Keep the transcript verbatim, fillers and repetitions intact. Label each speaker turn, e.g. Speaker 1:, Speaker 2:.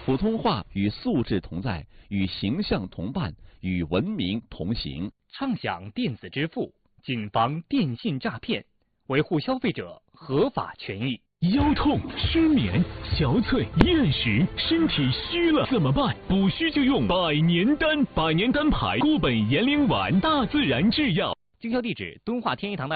Speaker 1: 普通话与素质同在，与形象同伴，与文明同行。
Speaker 2: 畅享电子支付，谨防电信诈骗，维护消费者合法权益。
Speaker 3: 腰痛、失眠、憔悴、厌食，身体虚了怎么办？补虚就用百年丹，百年丹牌固本延龄丸，大自然制药。
Speaker 2: 经销地址：敦化天一堂的